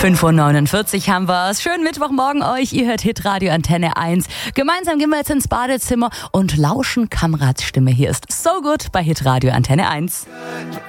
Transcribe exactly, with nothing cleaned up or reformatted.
fünf Uhr neunundvierzig haben wir's. Schönen Mittwochmorgen euch. Ihr hört Hitradio Antenne eins. Gemeinsam gehen wir jetzt ins Badezimmer und lauschen Kamrads Stimme. Hier ist So Good bei Hitradio Antenne eins.